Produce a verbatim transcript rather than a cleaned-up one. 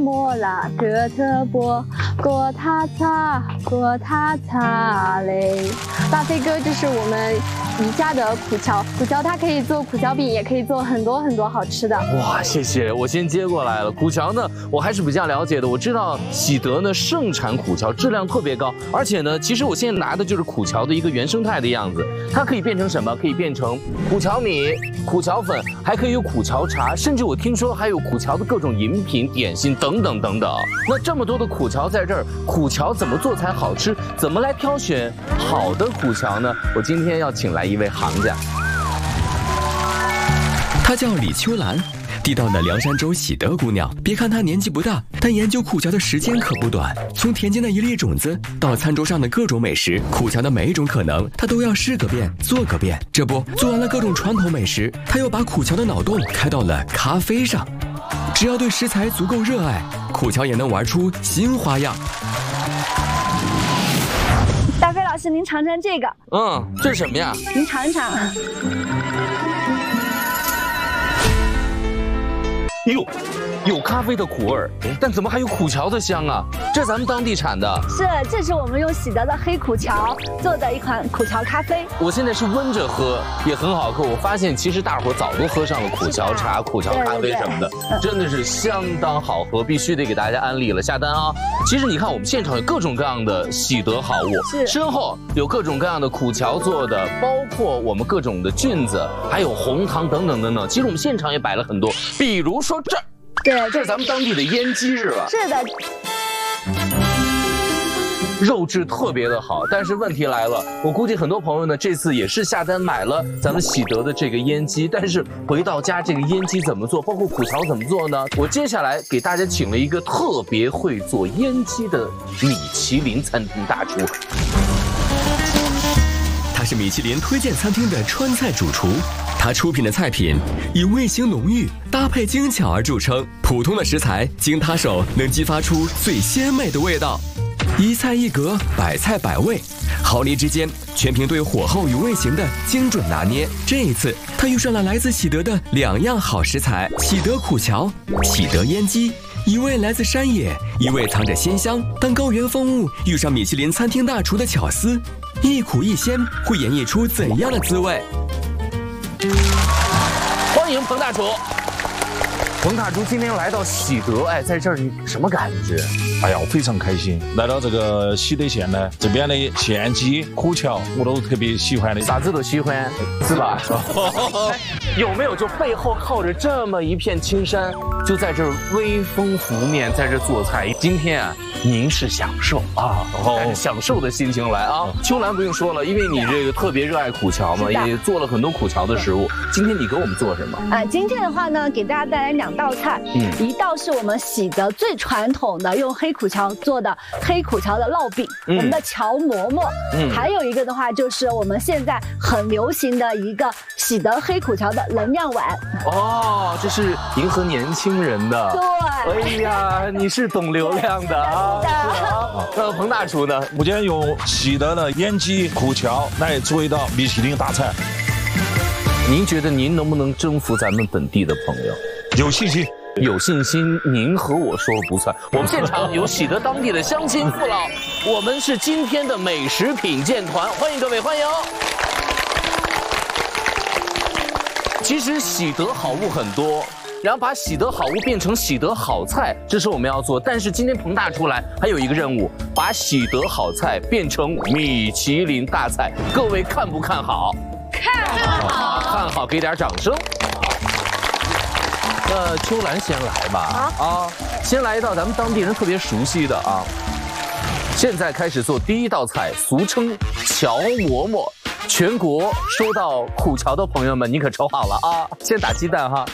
莫拉哥特波，锅塔擦，锅塔擦嘞。大飞哥就是我们宜家的苦荞，苦荞它可以做苦荞饼，也可以做很多很多好吃的。 哇，谢谢，我先接过来了。苦荞呢，我还是比较了解的。我知道喜德呢盛产苦荞，质量特别高，而且呢，其实我现在拿的就是苦荞的一个原生态的样子。它可以变成什么？可以变成苦荞米、苦荞粉，还可以有苦荞茶，甚至我听说还有苦荞的各种饮品、点心等等等等。那这么多的苦荞在这儿，苦荞怎么做才好吃？怎么来挑选好的苦荞呢？我今天要请来一位行家， 她叫李秋兰。地道的凉山州喜德姑娘，别看她年纪不大，但研究苦荞的时间可不短。从田间的一粒种子到餐桌上的各种美食，苦荞的每一种可能，她都要试个遍，做个遍。这不，做完了各种传统美食，她又把苦荞的脑洞开到了咖啡上。只要对食材足够热爱，苦荞也能玩出新花样。 大飞老师，您尝尝这个。 嗯，这是什么呀？ 您尝一尝。 哟，有咖啡的苦味儿，但怎么还有苦荞的香啊？这咱们当地产的。 是，这是我们用喜德的黑苦荞做的一款苦荞咖啡。 我现在是温着喝，也很好喝。我发现其实大伙早都喝上了苦荞茶、苦荞咖啡什么的，真的是相当好喝，必须得给大家安利了，下单啊！其实你看，我们现场有各种各样的喜德好物， 是身后有各种各样的苦荞做的，包括我们各种的菌子，还有红糖等等等等。其实我们现场也摆了很多，比如说这儿。 对， 这是咱们当地的腌鸡是吧？ 是的， 肉质特别的好，但是问题来了，我估计很多朋友呢这次也是下单买了咱们喜德的这个腌鸡，但是回到家这个腌鸡怎么做，包括苦荞怎么做呢？我接下来给大家请了一个特别会做腌鸡的米其林餐厅大厨。 他是米其林推荐餐厅的川菜主厨，他出品的菜品以味型浓郁、搭配精巧而著称。普通的食材经他手能激发出最鲜美的味道，一菜一格，百菜百味，毫厘之间全凭对火候与味型的精准拿捏。这一次，他遇上了来自喜德的两样好食材：喜德苦荞、喜德腌鸡。一位来自山野，一位藏着鲜香。当高原风物遇上米其林餐厅大厨的巧思，一苦一鲜，会演绎出怎样的滋味？ 欢迎彭大厨。彭大厨今天来到喜德，哎，在这儿你什么感觉？ 哎呀，我非常开心，来到这个喜德县呢，这边的县鸡、苦荞我都特别喜欢的， 啥子都喜欢，是吧？有没有就背后靠着这么一片青山，就在这儿微风拂面，在这做菜？今天啊，您是享受啊，带着享受的心情来啊。秋兰不用说了，因为你这个特别热爱苦荞嘛，也做了很多苦荞的食物。今天你给我们做什么？ 呃，今天的话呢，给大家带来两道菜，嗯，一道是我们喜德最传统的用黑苦荞做的黑苦荞的烙饼，嗯、我们的荞馍馍，嗯，还有一个的话就是我们现在很流行的一个喜德黑苦荞的能量碗。 哦，这是迎合年轻人的。 对。 哎呀，你是懂流量的啊。是啊。那彭大厨呢？ 我今天用喜德的腌鸡苦荞来做一道米其林大菜。 您觉得您能不能征服咱们本地的朋友？ 有信心。 有信心，您和我说了不算。我们现场有喜德当地的乡亲父老，我们是今天的美食品鉴团，欢迎各位，欢迎。其实喜德好物很多，然后把喜德好物变成喜德好菜，这是我们要做。但是今天彭大厨来还有一个任务，把喜德好菜变成米其林大菜。各位看不看好？ 看好， 看好，给点掌声。那秋兰先来吧，啊，啊，先来一道咱们当地人特别熟悉的啊。现在开始做第一道菜，俗称荞馍馍。全国收到苦荞的朋友们，你可瞅好了啊！先打鸡蛋哈。